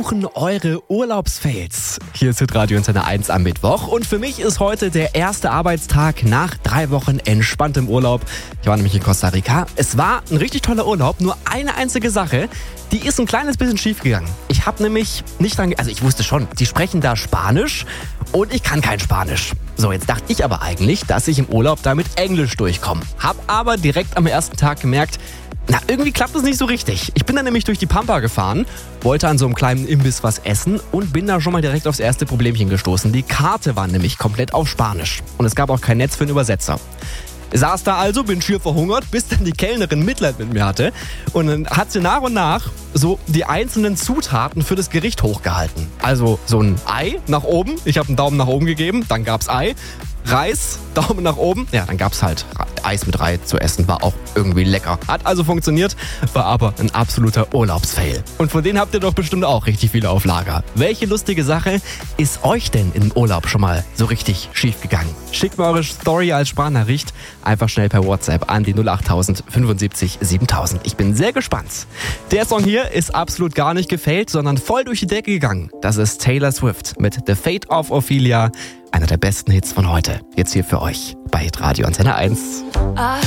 suchen eure Urlaubsfails. Hier ist Hitradio Antenne 1 am Mittwoch und für mich ist heute der erste Arbeitstag nach 3 Wochen entspanntem Urlaub. Ich war nämlich in Costa Rica. Es war ein richtig toller Urlaub, nur eine einzige Sache, die ist ein kleines bisschen schief gegangen. Ich habe nämlich nicht ich wusste schon, die sprechen da Spanisch und ich kann kein Spanisch. So, jetzt dachte ich aber eigentlich, dass ich im Urlaub da mit Englisch durchkomme. Hab aber direkt am ersten Tag gemerkt, irgendwie klappt es nicht so richtig. Ich bin dann nämlich durch die Pampa gefahren, wollte an so einem kleinen Imbiss was essen und bin da schon mal direkt aufs erste Problemchen gestoßen. Die Karte war nämlich komplett auf Spanisch und es gab auch kein Netz für einen Übersetzer. Saß da also, bin schier verhungert, bis dann die Kellnerin Mitleid mit mir hatte und dann hat sie nach und nach so die einzelnen Zutaten für das Gericht hochgehalten. Also so ein Ei nach oben, ich habe einen Daumen nach oben gegeben, dann gab's Ei. Reis, Daumen nach oben. Ja, dann gab's halt Eis mit Ei zu essen, war auch irgendwie lecker. Hat also funktioniert, war aber ein absoluter Urlaubsfail. Und von denen habt ihr doch bestimmt auch richtig viele auf Lager. Welche lustige Sache ist euch denn im Urlaub schon mal so richtig schief gegangen? Schickt mir eure Story als Sprachnachricht einfach schnell per WhatsApp an die 08000 75 7000. Ich bin sehr gespannt. Der Song hier ist absolut gar nicht gefailt, sondern voll durch die Decke gegangen. Das ist Taylor Swift mit The Fate of Ophelia. Einer der besten Hits von heute. Jetzt hier für euch bei Hitradio Antenne 1.